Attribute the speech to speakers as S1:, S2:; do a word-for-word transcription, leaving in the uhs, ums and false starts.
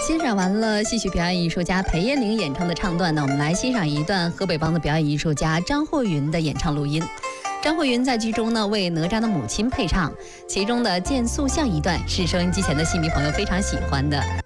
S1: 欣赏完了戏曲表演艺术家裴艳玲演唱的唱段呢，我们来欣赏一段河北梆子表演艺术家张慧云的演唱录音。张慧云在剧中呢为哪吒的母亲配唱，其中的《见塑像》一段是收音机前的戏迷朋友非常喜欢的。